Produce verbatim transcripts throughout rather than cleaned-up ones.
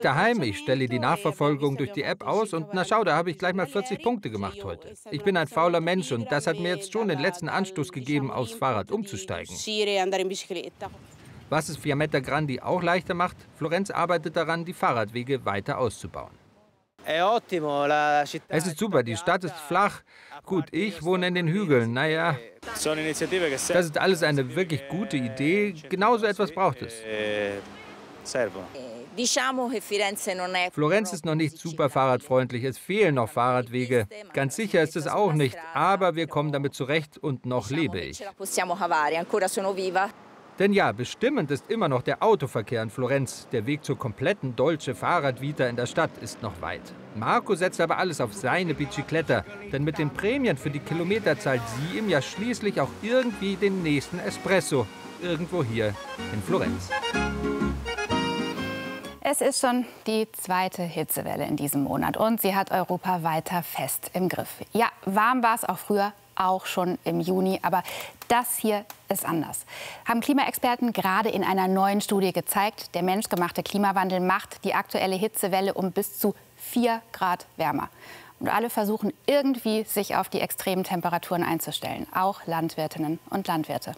Geheim, ich stelle die Nachverfolgung durch die App aus und na schau, da habe ich gleich mal vierzig Punkte gemacht heute. Ich bin ein fauler Mensch und das hat mir jetzt schon den letzten Anstoß gegeben, aufs Fahrrad umzusteigen. Was es Fiammetta Grandi auch leichter macht, Florenz arbeitet daran, die Fahrradwege weiter auszubauen. Es ist super, die Stadt ist flach. Gut, ich wohne in den Hügeln, naja. Das ist alles eine wirklich gute Idee, genauso etwas braucht es. Florenz ist noch nicht super fahrradfreundlich, es fehlen noch Fahrradwege. Ganz sicher ist es auch nicht, aber wir kommen damit zurecht und noch lebe ich. Denn ja, bestimmend ist immer noch der Autoverkehr in Florenz. Der Weg zur kompletten Dolce Fahrradvita in der Stadt ist noch weit. Marco setzt aber alles auf seine Bicicletta, denn mit den Prämien für die Kilometer zahlt sie ihm ja schließlich auch irgendwie den nächsten Espresso. Irgendwo hier in Florenz. Es ist schon die zweite Hitzewelle in diesem Monat und sie hat Europa weiter fest im Griff. Ja, warm war es auch früher, auch schon im Juni, aber das hier ist anders. Haben Klimaexperten gerade in einer neuen Studie gezeigt. Der menschgemachte Klimawandel macht die aktuelle Hitzewelle um bis zu vier Grad wärmer. Und alle versuchen irgendwie, sich auf die extremen Temperaturen einzustellen, auch Landwirtinnen und Landwirte.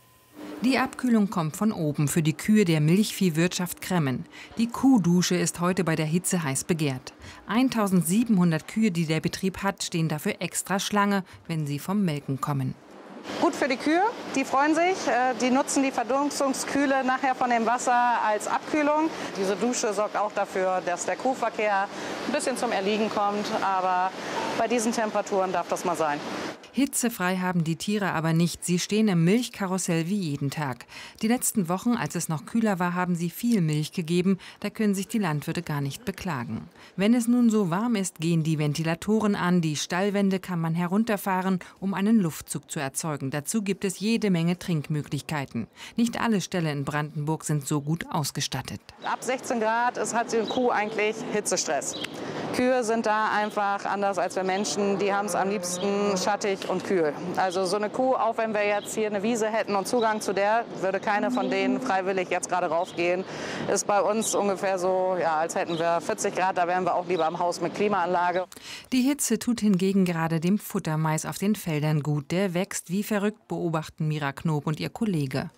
Die Abkühlung kommt von oben für die Kühe der Milchviehwirtschaft Kremmen. Die Kuhdusche ist heute bei der Hitze heiß begehrt. eintausendsiebenhundert Kühe, die der Betrieb hat, stehen dafür extra Schlange, wenn sie vom Melken kommen. Gut für die Kühe, die freuen sich, die nutzen die Verdunstungskühle nachher von dem Wasser als Abkühlung. Diese Dusche sorgt auch dafür, dass der Kuhverkehr ein bisschen zum Erliegen kommt, aber bei diesen Temperaturen darf das mal sein. Hitzefrei haben die Tiere aber nicht. Sie stehen im Milchkarussell wie jeden Tag. Die letzten Wochen, als es noch kühler war, haben sie viel Milch gegeben. Da können sich die Landwirte gar nicht beklagen. Wenn es nun so warm ist, gehen die Ventilatoren an. Die Stallwände kann man herunterfahren, um einen Luftzug zu erzeugen. Dazu gibt es jede Menge Trinkmöglichkeiten. Nicht alle Ställe in Brandenburg sind so gut ausgestattet. Ab sechzehn Grad ist, hat die Kuh eigentlich Hitzestress. Kühe sind da einfach anders als wir Menschen. Die haben es am liebsten schattig und kühl. Also so eine Kuh, auch wenn wir jetzt hier eine Wiese hätten und Zugang zu der, würde keine von denen freiwillig jetzt gerade raufgehen. Ist bei uns ungefähr so, ja, als hätten wir vierzig Grad, da wären wir auch lieber im Haus mit Klimaanlage. Die Hitze tut hingegen gerade dem Futtermais auf den Feldern gut. Der wächst wie verrückt, beobachten Mira Knob und ihr Kollege.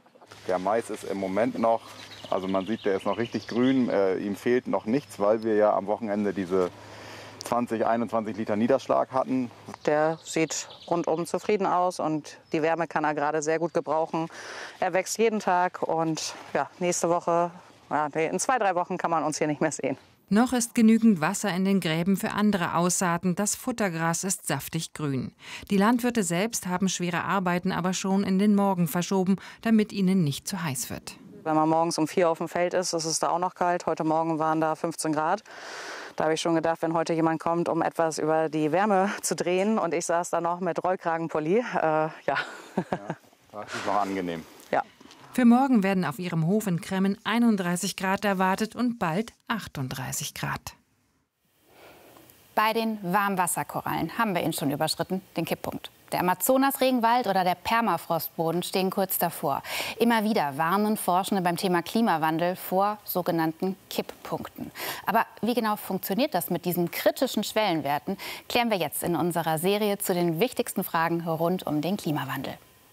Der Mais ist im Moment noch, also man sieht, der ist noch richtig grün. Äh, ihm fehlt noch nichts, weil wir ja am Wochenende diese zwanzig, einundzwanzig Liter Niederschlag hatten. Der sieht rundum zufrieden aus und die Wärme kann er gerade sehr gut gebrauchen. Er wächst jeden Tag und ja, nächste Woche, ja, in zwei, drei Wochen kann man uns hier nicht mehr sehen. Noch ist genügend Wasser in den Gräben für andere Aussaaten. Das Futtergras ist saftig grün. Die Landwirte selbst haben schwere Arbeiten aber schon in den Morgen verschoben, damit ihnen nicht zu heiß wird. Wenn man morgens um vier auf dem Feld ist, ist es da auch noch kalt. Heute Morgen waren da fünfzehn Grad. Da habe ich schon gedacht, wenn heute jemand kommt, um etwas über die Wärme zu drehen und ich saß da noch mit Rollkragenpulli, äh, ja. ja. Das ist noch angenehm. Ja. Für morgen werden auf ihrem Hof in Kremmen einunddreißig Grad erwartet und bald achtunddreißig Grad. Bei den Warmwasserkorallen haben wir ihn schon überschritten, den Kipppunkt. Der Amazonas-Regenwald oder der Permafrostboden stehen kurz davor. Immer wieder warnen Forschende beim Thema Klimawandel vor sogenannten Kipppunkten. Aber wie genau funktioniert das mit diesen kritischen Schwellenwerten, klären wir jetzt in unserer Serie zu den wichtigsten Fragen rund um den Klimawandel.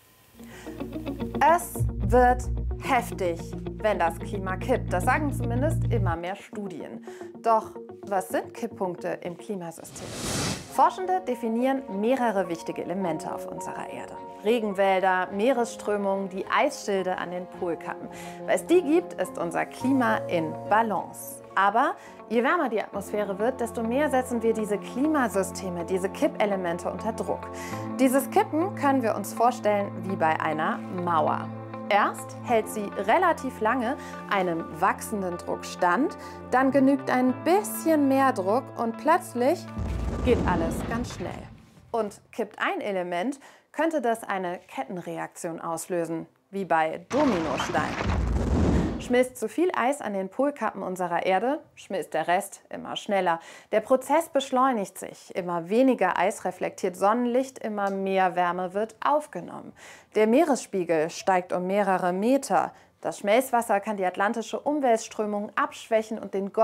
Es wird heftig, wenn das Klima kippt. Das sagen zumindest immer mehr Studien. Doch was sind Kipppunkte im Klimasystem? Forschende definieren mehrere wichtige Elemente auf unserer Erde. Regenwälder, Meeresströmungen, die Eisschilde an den Polkappen. Weil es die gibt, ist unser Klima in Balance. Aber je wärmer die Atmosphäre wird, desto mehr setzen wir diese Klimasysteme, diese Kippelemente unter Druck. Dieses Kippen können wir uns vorstellen wie bei einer Mauer. Erst hält sie relativ lange einem wachsenden Druck stand, dann genügt ein bisschen mehr Druck und plötzlich geht alles ganz schnell. Und kippt ein Element, könnte das eine Kettenreaktion auslösen, wie bei Dominosteinen. Schmilzt zu viel Eis an den Polkappen unserer Erde, schmilzt der Rest immer schneller. Der Prozess beschleunigt sich. Immer weniger Eis reflektiert Sonnenlicht, immer mehr Wärme wird aufgenommen. Der Meeresspiegel steigt um mehrere Meter. Das Schmelzwasser kann die atlantische Umweltströmung abschwächen und den